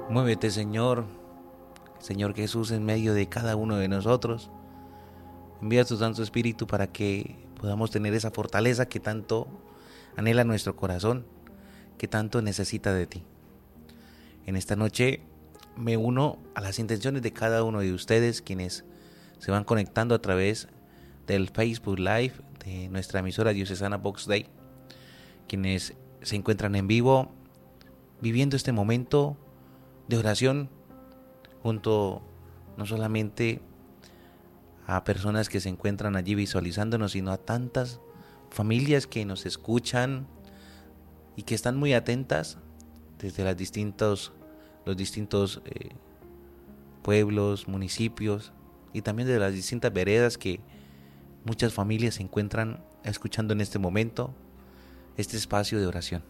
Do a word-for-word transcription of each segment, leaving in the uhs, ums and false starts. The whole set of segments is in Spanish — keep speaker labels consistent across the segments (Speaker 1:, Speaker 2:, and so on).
Speaker 1: Muévete, Señor, Señor Jesús, en medio de cada uno de nosotros. Envía tu Santo Espíritu para que podamos tener esa fortaleza que tanto anhela nuestro corazón, que tanto necesita de ti. En esta noche me uno a las intenciones de cada uno de ustedes, quienes se van conectando a través del Facebook Live de nuestra emisora diocesana Vox Dei, quienes se encuentran en vivo viviendo este momento de oración junto no solamente a personas que se encuentran allí visualizándonos, sino a tantas familias que nos escuchan y que están muy atentas desde las distintos, los distintos eh, pueblos, municipios y también de las distintas veredas que muchas familias se encuentran escuchando en este momento este espacio de oración.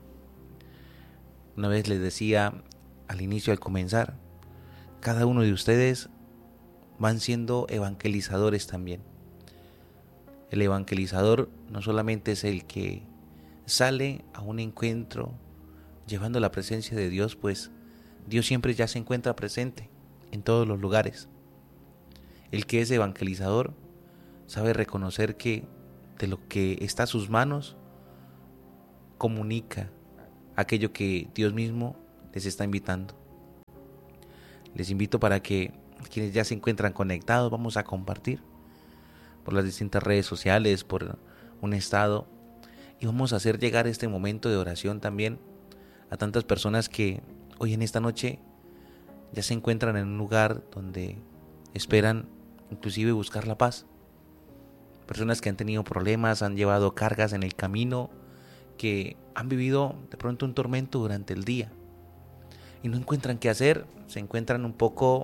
Speaker 1: Una vez les decía al inicio, al comenzar, cada uno de ustedes van siendo evangelizadores también. El evangelizador no solamente es el que sale a un encuentro llevando la presencia de Dios, pues Dios siempre ya se encuentra presente en todos los lugares. El que es evangelizador sabe reconocer que de lo que está a sus manos comunica aquello que Dios mismo les está invitando. Les invito para que quienes ya se encuentran conectados, vamos a compartir por las distintas redes sociales, por un estado, y vamos a hacer llegar este momento de oración también a tantas personas que hoy en esta noche ya se encuentran en un lugar donde esperan inclusive buscar la paz. Personas que han tenido problemas, han llevado cargas en el camino, que han vivido de pronto un tormento durante el día y no encuentran qué hacer, se encuentran un poco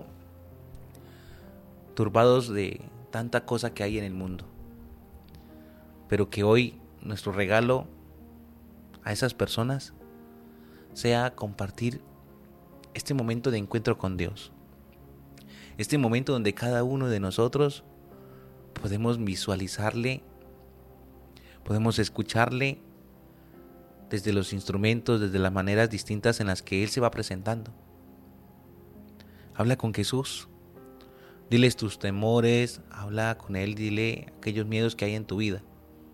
Speaker 1: turbados de tanta cosa que hay en el mundo. Pero que hoy nuestro regalo a esas personas sea compartir este momento de encuentro con Dios. Este momento donde cada uno de nosotros podemos visualizarle, podemos escucharle desde los instrumentos, desde las maneras distintas en las que Él se va presentando. Habla con Jesús, diles tus temores, habla con Él, dile aquellos miedos que hay en tu vida.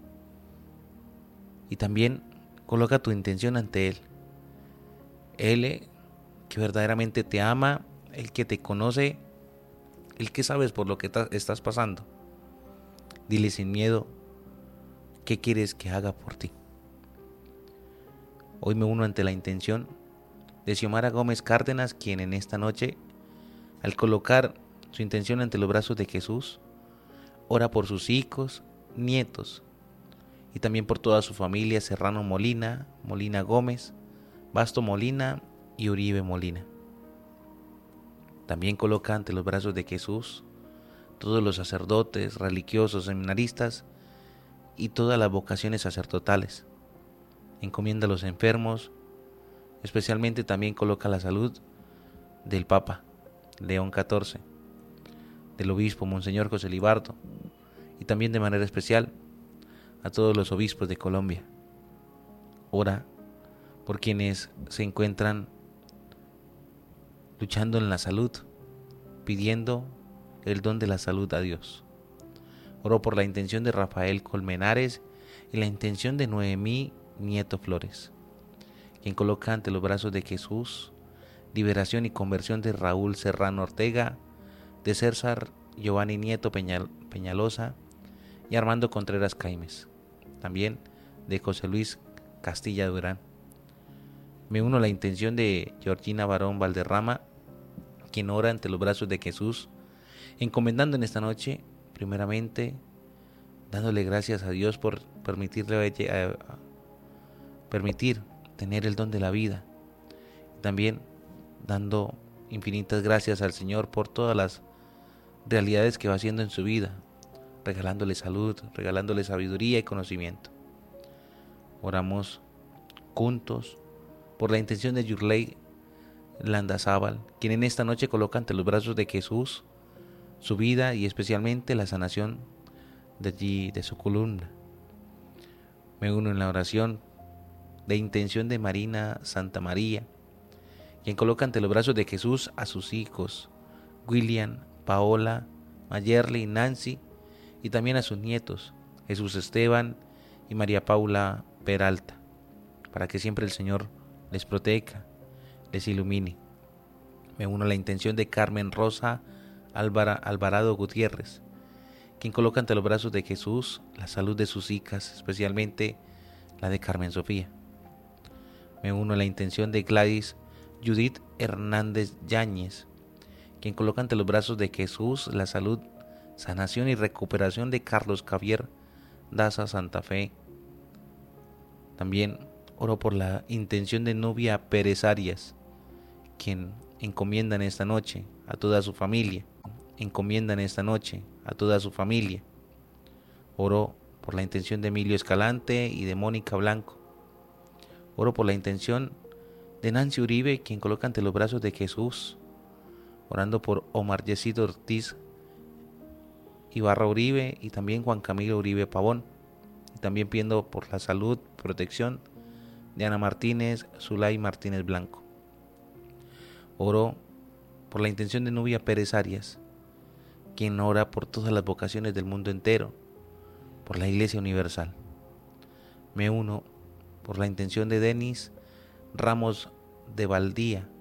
Speaker 1: Y también coloca tu intención ante Él. Él que verdaderamente te ama, el que te conoce, el que sabes por lo que estás pasando. Dile sin miedo qué quieres que haga por ti. Hoy me uno ante la intención de Xiomara Gómez Cárdenas, quien en esta noche, al colocar su intención ante los brazos de Jesús, ora por sus hijos, nietos y también por toda su familia: Serrano Molina, Molina Gómez, Basto Molina y Uribe Molina. También coloca ante los brazos de Jesús todos los sacerdotes, religiosos, seminaristas y todas las vocaciones sacerdotales. Encomienda a los enfermos, especialmente también coloca la salud del Papa León catorce, del obispo Monseñor José Libardo y también de manera especial a todos los obispos de Colombia. Ora por quienes se encuentran luchando en la salud, pidiendo el don de la salud a Dios. Oro por la intención de Rafael Colmenares y la intención de Noemí Nieto Flores, quien coloca ante los brazos de Jesús liberación y conversión de Raúl Serrano Ortega, de César Giovanni Nieto Peñal, Peñalosa y Armando Contreras Caimes, también de José Luis Castilla Durán. Me uno a la intención de Georgina Barón Valderrama, quien ora ante los brazos de Jesús, encomendando en esta noche, primeramente, dándole gracias a Dios por permitirle a, a, permitir tener el don de la vida. También dando infinitas gracias al Señor por todas las realidades que va haciendo en su vida, regalándole salud, regalándole sabiduría y conocimiento. Oramos juntos por la intención de Yurley Landazábal, quien en esta noche coloca ante los brazos de Jesús su vida y especialmente la sanación de allí, de su columna. Me uno en la oración de intención de Marina Santa María, quien coloca ante los brazos de Jesús a sus hijos, William, Paola, Mayerly, Nancy, y también a sus nietos, Jesús Esteban y María Paula Peralta, para que siempre el Señor les proteja, les ilumine. Me uno a la intención de Carmen Rosa Álvara, Alvarado Gutiérrez, quien coloca ante los brazos de Jesús la salud de sus hijas, especialmente la de Carmen Sofía. Me uno a la intención de Gladys Judith Hernández Yáñez, quien coloca ante los brazos de Jesús la salud, sanación y recuperación de Carlos Javier Daza Santa Fe. También oro por la intención de Nubia Pérez Arias, quien encomienda en esta noche a toda su familia, encomienda en esta noche a toda su familia. Oro por la intención de Emilio Escalante y de Mónica Blanco. Oro por la intención de Nancy Uribe, quien coloca ante los brazos de Jesús, orando por Omar Yesito Ortiz Ibarra Uribe y también Juan Camilo Uribe Pavón. Y también pidiendo por la salud, protección de Ana Martínez, Zulay Martínez Blanco. Oro por la intención de Nubia Pérez Arias, quien ora por todas las vocaciones del mundo entero, por la Iglesia Universal. Me uno por la intención de Denis Ramos de Valdía,